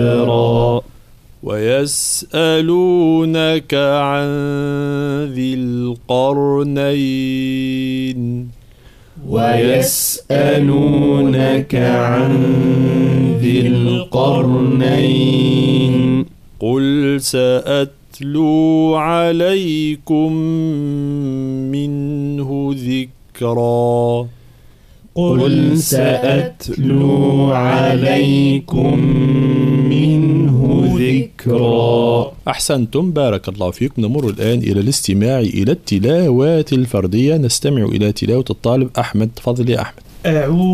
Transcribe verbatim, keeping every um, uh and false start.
ويسألونك عن ذي القرنين ويسألونك عن ذي القرنين قل سأتلو عليكم منه ذكرا قل سأتلو عليكم منه ذكرا. أحسنتم، بارك الله فيكم. نمر الآن إلى الاستماع إلى التلاوات الفردية. نستمع إلى تلاوة الطالب أحمد. تفضل يا أحمد. أعوذ